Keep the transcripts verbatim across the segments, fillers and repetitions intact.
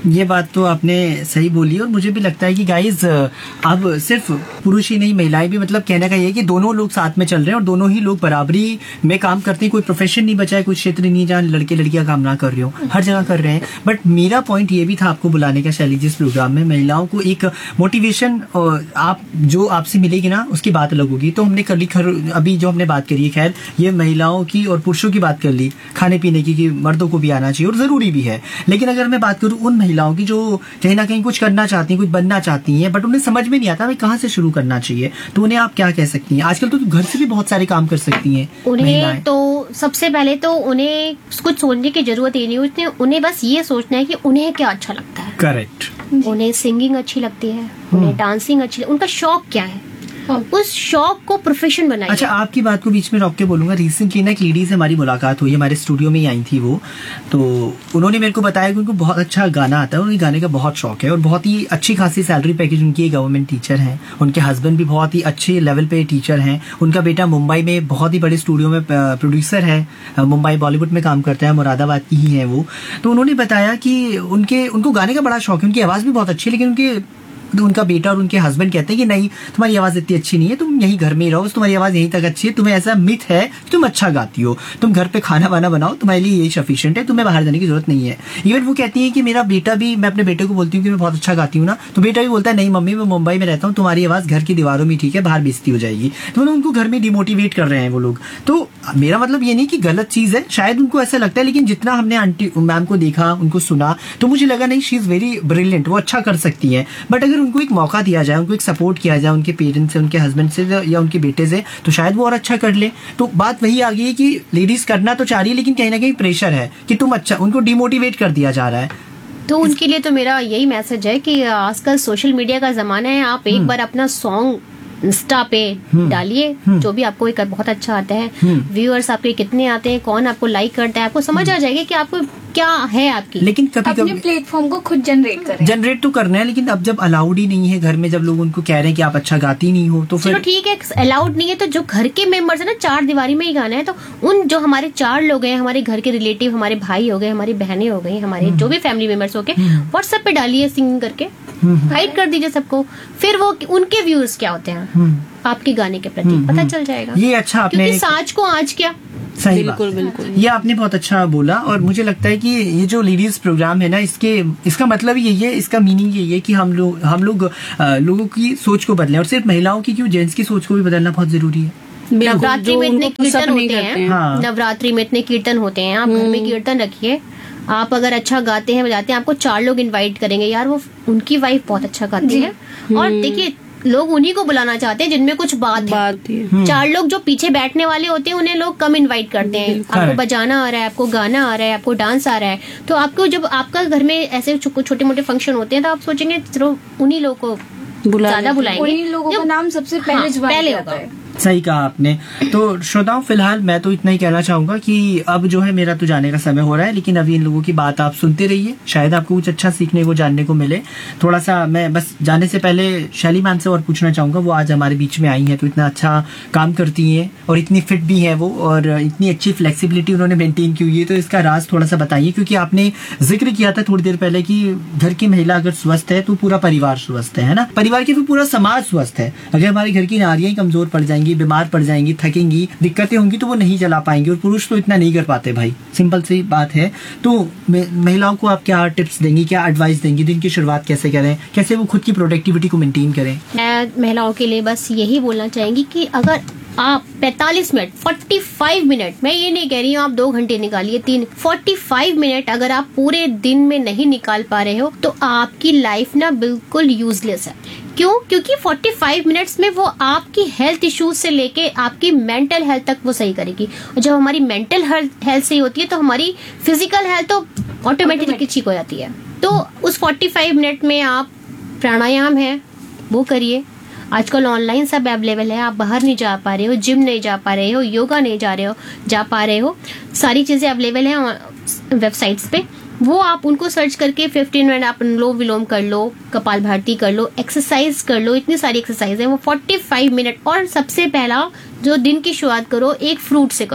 ये बात तो आपने सही बोली और मुझे भी लगता है कि गाइज अब सिर्फ पुरुष ही नहीं, महिलाएं भी, मतलब कहने का ये है कि दोनों लोग साथ में चल रहे हैं और दोनों ही लोग बराबरी में काम करते हैं। कोई प्रोफेशन नहीं बचा है, कोई क्षेत्र नहीं जहाँ लड़के लड़कियां काम ना कर रहे हो, हर जगह कर रहे हैं। बट मेरा पॉइंट ये भी था आपको बुलाने का शैली जी इस प्रोग्राम में, महिलाओं को एक मोटिवेशन आप जो आपसे मिलेगी ना उसकी बात अलग होगी। तो हमने कर ली, अभी जो हमने बात करी है, खैर ये महिलाओं की और पुरुषों की बात कर ली, खाने पीने की कि मर्दों को भी आना चाहिए और जरूरी भी है। लेकिन अगर मैं बात करूं उन महिलाओं की जो कहीं ना कहीं कुछ करना चाहती हैं, कुछ बनना चाहती हैं, बट उन्हें समझ में नहीं आता भाई कहाँ से शुरू करना चाहिए, तो उन्हें आप क्या कह सकती हैं? आजकल तो घर से भी बहुत सारे काम कर सकती हैं उन्हें। तो सबसे पहले तो उन्हें कुछ सोचने की जरूरत ही नहीं, उन्हें उन्हें बस ये सोचना है कि उन्हें क्या अच्छा लगता है। करेक्ट। उन्हें सिंगिंग अच्छी लगती है, उन्हें डांसिंग अच्छी, उनका शौक क्या है, उस शौक को प्रोफेशन बनाइए। अच्छा, आपकी बात को बीच में रोक के बोलूंगा, रिसेंटली ना एक लेडी से हमारी मुलाकात हुई, हमारे स्टूडियो में ही आई थी वो। तो उन्होंने मेरे को बताया कि उनको बहुत अच्छा गाना आता है, उन्हें गाने का बहुत शौक है और बहुत ही अच्छी खासी सैलरी पैकेज उनकी, गवर्नमेंट टीचर हैं, उनके हस्बैंड भी बहुत ही अच्छे लेवल पे टीचर हैं, उनका बेटा मुंबई में बहुत ही बड़े स्टूडियो में प्रोड्यूसर है, मुंबई बॉलीवुड में काम करता है, मुरादाबाद की ही है वो। तो उन्होंने बताया कि उनके उनको गाने का बड़ा शौक है, उनकी आवाज भी बहुत अच्छी है, लेकिन उनके तो उनका बेटा और उनके हस्बैंड कहते हैं कि नहीं, तुम्हारी आवाज इतनी अच्छी नहीं है, तुम यहीं घर में ही रहो, तुम्हारी आवाज यहीं तक अच्छी है, तुम्हें ऐसा मिथ है कि तुम अच्छा गाती हो, तुम घर पे खाना वाना बनाओ, तुम्हारे लिए यही सफिशिएंट है, तुम्हें बाहर जाने की जरूरत नहीं है। इवन वो कहती है कि मेरा बेटा भी, मैं अपने बेटे को बोलती हूँ कि मैं बहुत अच्छा गाती हूँ ना, तो बेटा भी बोलता है नहीं मम्मी मैं मुंबई में रहता हूँ, तुम्हारी आवाज घर की दीवारों में ठीक है, बाहर बेइज्जती हो जाएगी। तो मतलब उनको घर में डिमोटिवेट कर रहे हैं वो लोग। तो मेरा मतलब ये नहीं कि गलत चीज है, शायद उनको ऐसा लगता है, लेकिन जितना हमने आंटी मैम को देखा, उनको सुना, तो मुझे लगा नहीं शी इज वेरी ब्रिलियंट, वो अच्छा कर सकती है। बट अगर उनको एक मौका दिया जाए, उनको एक सपोर्ट किया जाए उनके पेरेंट्स से, उनके हस्बैंड से या उनके बेटे से, तो शायद वो और अच्छा कर ले। तो बात वही आ गई है कि लेडीज करना तो चाह रही है, लेकिन कहीं ना कहीं प्रेशर है कि तुम अच्छा, उनको डिमोटिवेट कर दिया जा रहा है। तो उनके लिए तो मेरा यही मैसेज है कि आजकल सोशल मीडिया का जमाना है, आप एक बार अपना सॉन्ग इंस्टा पे डालिए, जो भी आपको एक बहुत अच्छा आता है, व्यूअर्स आपके कितने आते हैं, कौन आपको लाइक करता है, आपको समझ आ जाएगा कि आपको क्या है आपकी। लेकिन कभी अपने प्लेटफॉर्म को खुद जनरेट करें, जनरेट तो करना है, लेकिन अब जब अलाउड ही नहीं है घर में, जब लोग उनको कह रहे हैं कि आप अच्छा गाती नहीं हो, तो फिर चलो ठीक है, अलाउड नहीं है तो जो घर के मेंबर्स है ना, चार दीवारी में ही गाना है, तो उन जो हमारे चार लोग हैं, हमारे घर के रिलेटिव, हमारे भाई हो गए, हमारी बहनें हो गई, हमारे जो भी फैमिली मेंबर्स हो गए, व्हाट्सएप पे डालिए सिंगिंग करके, हाइड कर दीजिए सबको, फिर वो उनके व्यूअर्स क्या होते हैं आपके गाने के प्रति पता चल जाएगा। ये अच्छा आपने, क्योंकि साज को आज क्या, सही बिल्कुल बिल्कुल, ये आपने बहुत अच्छा बोला। और मुझे लगता है कि ये जो लेडीज प्रोग्राम है ना, इसके इसका मतलब यही है, इसका मीनिंग यही है कि हम लोग हम लोग लोगों की सोच को बदलें, और सिर्फ महिलाओं की क्यों, जेंट्स की सोच को भी बदलना बहुत जरूरी है। नवरात्रि में इतने कीर्तन होते हैं, हाँ। नवरात्रि में इतने कीर्तन होते हैं, आप घर में कीर्तन रखिए, आप अगर अच्छा गाते हैं बजाते हैं, आपको चार लोग इनवाइट करेंगे, यार वो उनकी वाइफ बहुत अच्छा गाती है, और देखिए लोग उन्हीं को बुलाना चाहते हैं जिनमें कुछ बात है, बात है। चार लोग जो पीछे बैठने वाले होते हैं उन्हें लोग कम इनवाइट करते हैं। आपको बजाना आ रहा है, आपको गाना आ रहा है, आपको डांस आ रहा है, तो आपको जब आपका घर में ऐसे छोटे मोटे फंक्शन होते हैं तो आप सोचेंगे चलो उन्हीं लोगों को ज्यादा बुलाएंगे, उन्हीं लोगों का नाम सबसे पहले हाँ, पहले होता है। सही कहा आपने। तो श्रोताओं, फिलहाल मैं तो इतना ही कहना चाहूंगा कि अब जो है मेरा तो जाने का समय हो रहा है, लेकिन अभी इन लोगों की बात आप सुनते रहिए, शायद आपको कुछ अच्छा सीखने को, जानने को मिले। थोड़ा सा मैं बस जाने से पहले शैली मैम से और पूछना चाहूंगा, वो आज हमारे बीच में आई हैं, तो इतना अच्छा काम करती हैं और इतनी फिट भी है वो, और इतनी अच्छी फ्लेक्सिबिलिटी उन्होंने मेंटेन की हुई है, तो इसका राज थोड़ा सा बताइए। क्योंकि आपने जिक्र किया था थोड़ी देर पहले कि घर की महिला अगर स्वस्थ है तो पूरा परिवार स्वस्थ है ना, परिवार की फिर पूरा समाज स्वस्थ है। अगर हमारे घर की नारियां कमजोर पड़ जाएंगी, बीमार पड़ जाएंगी, थकेंगी, दिक्कतें होंगी, तो वो नहीं चला पाएंगे, और पुरुष तो इतना नहीं कर पाते भाई, सिंपल सी बात है। तो महिलाओं को आप क्या टिप्स देंगी, क्या एडवाइस देंगी, दिन की शुरुआत कैसे करें, कैसे वो खुद की प्रोडक्टिविटी को मेंटेन करें? मैं महिलाओं के लिए बस यही बोलना चाहेंगी कि अगर आप पैंतालीस मिनट, पैंतालीस मिनट, मैं ये नहीं कह रही हूँ आप दो घंटे निकालिए, तीन, पैंतालीस मिनट अगर आप पूरे दिन में नहीं निकाल पा रहे हो तो आपकी लाइफ ना बिल्कुल यूजलेस है। क्यों? क्योंकि पैंतालीस मिनट्स में वो आपकी हेल्थ इश्यूज से लेके आपकी मेंटल हेल्थ तक वो सही करेगी, और जब हमारी मेंटल हेल्थ सही होती है तो हमारी फिजिकल हेल्थ तो ऑटोमेटिकली ठीक हो जाती है। तो उस पैंतालीस मिनट में आप प्राणायाम है वो करिए, आजकल ऑनलाइन सब अवेलेबल है, आप बाहर नहीं जा पा रहे हो, जिम नहीं जा पा रहे हो, योगा नहीं जा रहे हो जा पा रहे हो, सारी चीजें अवेलेबल है वेबसाइट्स पे, वो आप उनको सर्च करके पंद्रह मिनट आप अनुलोम विलोम कर लो, कपाल भारती कर लो, एक्सरसाइज कर लो, इतनी सारी एक्सरसाइज है वो पैंतालीस मिनट। और सबसे पहला जो दिन की शुरुआत करो एक फ्रूट से करो,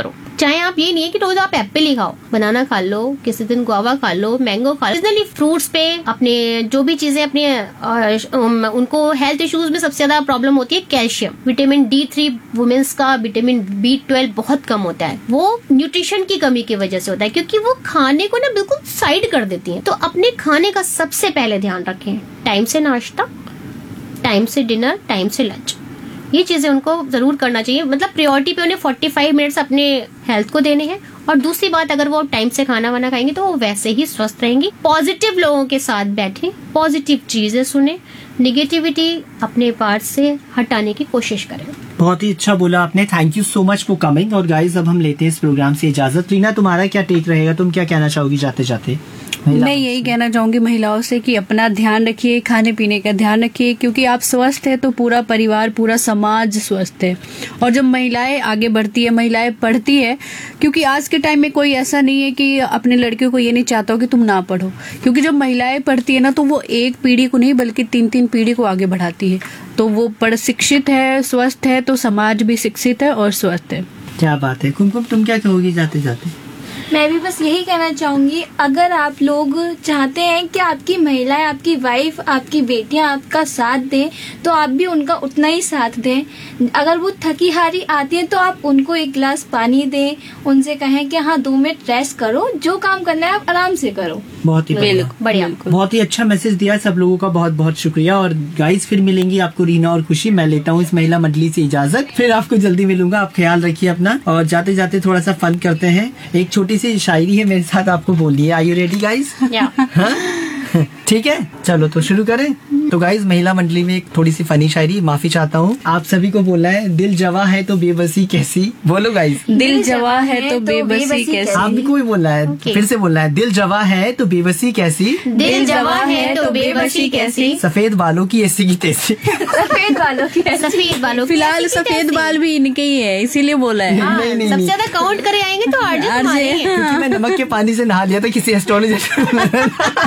चाहे आप ये नहीं है कि रोज आप एप्पल ही खाओ, बनाना खा लो, किसी दिन गुआवा खा लो, मैंगो खा लो। सीजनली फ्रूट्स पे अपने जो भी चीजें अपने अ, उनको हेल्थ इश्यूज में सबसे ज्यादा प्रॉब्लम होती है calcium, vitamin D three women's का, विटामिन बी ट्वेल्व बहुत कम होता है, वो न्यूट्रिशन की कमी की वजह से होता है, क्योंकि वो खाने को ना बिल्कुल साइड कर देती हैं। तो अपने खाने का सबसे पहले ध्यान रखें, टाइम से नाश्ता, टाइम से डिनर, टाइम से लंच, ये चीजें उनको जरूर करना चाहिए। मतलब प्रायोरिटी पे उन्हें पैंतालीस मिनट्स अपने हेल्थ को देने हैं। और दूसरी बात, अगर वो टाइम से खाना वाना खाएंगे तो वो वैसे ही स्वस्थ रहेंगी। पॉजिटिव लोगों के साथ बैठें, पॉजिटिव चीजें सुने, निगेटिविटी अपने पार्ट से हटाने की कोशिश करें। बहुत ही अच्छा बोला आपने, thank you so much for coming. और गाइज अब हम लेते हैं इस प्रोग्राम से इजाजत। रीना, तुम्हारा क्या टेक रहेगा, तुम क्या कहना चाहोगी जाते जाते? मैं यही कहना चाहूंगी महिलाओं से कि अपना ध्यान रखिए, खाने पीने का ध्यान रखिए, क्योंकि आप स्वस्थ है तो पूरा परिवार, पूरा समाज स्वस्थ है। और जब महिलाएं आगे बढ़ती है, महिलाएं पढ़ती है, क्योंकि आज के टाइम में कोई ऐसा नहीं है कि अपने लड़कियों को ये नहीं चाहता हो कि तुम ना पढ़ो, क्योंकि जब महिलाएं पढ़ती है ना तो वो एक पीढ़ी को नहीं बल्कि तीन तीन पीढ़ी को आगे बढ़ाती है। तो वो पढ़ शिक्षित है, स्वस्थ है, तो समाज भी शिक्षित है और स्वस्थ है। क्या बात है। कुमकुम, तुम क्या कहोगी जाते जाते? मैं भी बस यही कहना चाहूंगी, अगर आप लोग चाहते हैं कि आपकी महिलाएं, आपकी वाइफ, आपकी बेटियां आपका साथ दें, तो आप भी उनका उतना ही साथ दें। अगर वो थकी हारी आती हैं तो आप उनको एक गिलास पानी दें, उनसे कहें कि हाँ दो मिनट रेस्ट करो, जो काम करना है आप आराम से करो। बहुत ही बढ़िया, बढ़िया, बहुत ही अच्छा मैसेज दिया, सब लोगों का बहुत बहुत शुक्रिया। और गाइस फिर मिलेंगी आपको रीना और खुशी। मैं लेता हूँ इस महिला मंडली से इजाजत, फिर आपको जल्दी मिलूंगा। आप ख्याल रखिए अपना, और जाते जाते थोड़ा सा फन करते हैं। एक छोटी सी शायरी है मेरे साथ, आपको बोलनी है। Are you ready guys? ठीक है, चलो तो शुरू करें। तो गाइज महिला मंडली में एक थोड़ी सी फनी शायरी, माफी चाहता हूँ, आप सभी को बोलना है। दिल जवा है तो बेबसी कैसी, बोलो गाइज। दिल जवा है तो बेबसी कैसी। आप भी कोई बोलना है, Okay. फिर से बोलना है। दिल जवा है तो बेबसी कैसी, दिल जवा है तो बेबसी कैसी, सफेद बालों की ऐसी की तैसी। सफेद बालों की सफेद बालों की फिलहाल ऐसी की सफेद तैसी। बाल भी इनके ही है, इसीलिए बोला है। हाँ, नहीं, नहीं, सबसे नहीं। ज्यादा काउंट करे आएंगे तो आरजे तुम्हारे ही हैं। क्योंकि मैं नमक के पानी से नहा लिया था किसी एस्ट्रोलॉजर।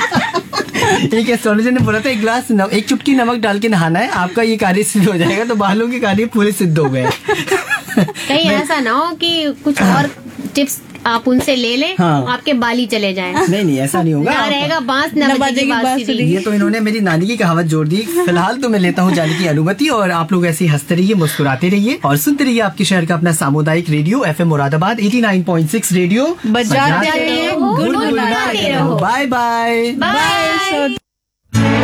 एक एस्ट्रोलॉजर ने बोला था एक गिलास नम, एक चुटकी नमक डाल के नहाना है, आपका ये कार्य सिद्ध हो जाएगा। तो बालों के कार्य पूरे सिद्ध हो गए। कहीं ऐसा ना हो कि कुछ और टिप्स आप उनसे ले लें, हाँ। आपके बाल ही चले जाएं। नहीं नहीं, ऐसा नहीं होगा। ना रहेगा बांस, न बजेगी बांसुरी। ये तो इन्होंने मेरी नानी की कहावत जोड़ दी। फिलहाल तो मैं लेता हूँ जाने की अनुमति, और आप लोग ऐसे ही हंसते रहिए, मुस्कुराते रहिए और सुनते रहिए आपके शहर का अपना सामुदायिक radio F M Moradabad eighty nine point six radio. बजाते रहो, गुनगुनाते रहो। Bye bye bye.